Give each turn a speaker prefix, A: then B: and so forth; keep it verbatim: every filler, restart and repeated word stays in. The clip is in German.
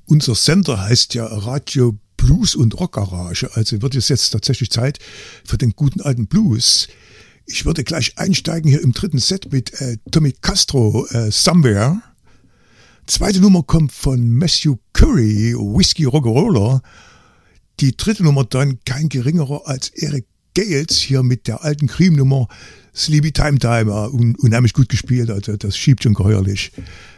A: unser Sender heißt ja Radio Blues und Rock Garage, also wird es jetzt tatsächlich Zeit für den guten alten Blues. Ich würde gleich einsteigen hier im dritten Set mit äh, Tommy Castro, äh, Somewhere. Zweite Nummer kommt von Matthew Curry, Whiskey Rock'n'Roller. Die dritte Nummer dann kein geringerer als Eric Gales hier mit der alten Cream-Nummer Sleepy Time Time. Un- unheimlich gut gespielt, also das schiebt schon geheuerlich.